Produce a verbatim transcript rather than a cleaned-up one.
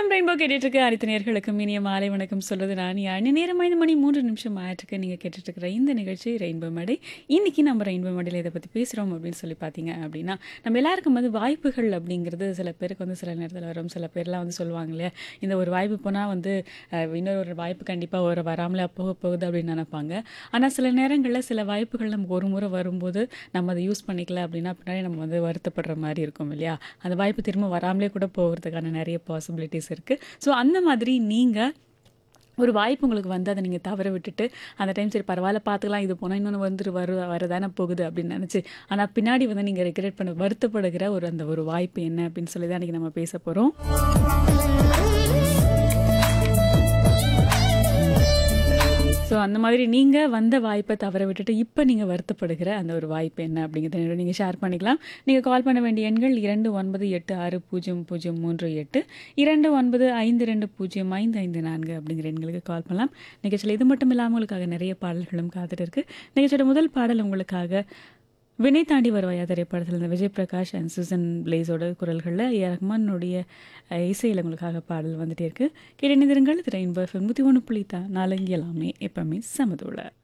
FM rainbow கேட்டுட்டு இருக்க அனைத்து நேர்களுக்கும் இனிய மாலை வணக்கம் சொல்றது நான் யானி. நேரம் ஐந்து மணி மூன்று நிமிஷம் ஆயிட்டுருக்கு. நீங்கள் கேட்டுட்டு இருக்கிற இந்த நிகழ்ச்சி ரெயின்போ மேடை. இன்னைக்கு நம்ம ரெயின்போ மேடையில் இதை பற்றி பேசுகிறோம் அப்படின்னு சொல்லி பார்த்தீங்க அப்படின்னா, நம்ம எல்லாருக்கும் வந்து வாய்ப்புகள் அப்படிங்கிறது சில பேருக்கு வந்து சில நேரத்தில் வரும். சில பேர்லாம் வந்து சொல்லுவாங்க இல்லையா, இந்த ஒரு வாய்ப்பு போனால் வந்து அஹ், இன்னொரு ஒரு வாய்ப்பு கண்டிப்பாக ஒரு வராமலே போக போகுது அப்படின்னு நினைப்பாங்க. ஆனால் சில நேரங்களில் சில வாய்ப்புகள் நமக்கு ஒரு முறை வரும்போது நம்ம அதை யூஸ் பண்ணிக்கல அப்படின்னா பின்னாடி நம்ம வந்து வருத்தப்படுற மாதிரி இருக்கும் இல்லையா. அந்த வாய்ப்பு திரும்ப வராமலே கூட போகிறதுக்கான நிறைய பாசிபிலிட்டிஸ் இருக்குது. ஸோ அந்த மாதிரி நீங்கள் ஒரு வாய்ப்பு உங்களுக்கு வந்து அதை நீங்கள் தவற விட்டுட்டு அந்த டைம் சரி பரவாயில்ல பார்த்துக்கலாம், இது போனால் இன்னொன்று வந்துட்டு வரு வரதானே போகுது அப்படின்னு நினச்சி ஆனால் பின்னாடி வந்து நீங்கள் ரெக்ரெட் பண்ண வருத்தப்படுகிற ஒரு அந்த ஒரு வாய்ப்பு என்ன அப்படின்னு சொல்லி தான் இன்றைக்கி நம்ம பேச போகிறோம். ஸோ அந்த மாதிரி நீங்கள் வந்த வாய்ப்பை தவற விட்டுட்டு இப்போ நீங்கள் வருத்தப்படுகிற அந்த ஒரு வாய்ப்பு என்ன அப்படிங்கிறத நீங்கள் ஷேர் பண்ணிக்கலாம். நீங்கள் கால் பண்ண வேண்டிய எண்கள் இரண்டு ஒன்பது எட்டு ஆறு பூஜ்ஜியம் பூஜ்ஜியம் மூன்று எட்டு இரண்டு ஒன்பது ஐந்து ரெண்டு பூஜ்ஜியம் ஐந்து ஐந்து நான்கு அப்படிங்கிற எண்களுக்கு கால் பண்ணலாம். நிகழ்ச்சியில் இது மட்டும் இல்லாமல் உங்களுக்காக நிறைய பாடல்களும் காத்துட்டு இருக்கு. நிகழ்ச்சியோட முதல் பாடல் உங்களுக்காக வினை தாண்டி வருவாயா திரைப்படத்தில் இந்த விஜய் பிரகாஷ் அண்ட் சுசன் பிளேஸோட குரல்களில் ஏ ரஹ்மானுடைய அஹ், இசையில் உங்களுக்காக பாடல் வந்துட்டே இருக்கு. கேட்டு நிதிருங்கள் திரையின் நூற்றி ஒன்று புள்ளி தா நாலங்கி எல்லாமே எப்பவுமே சமதோட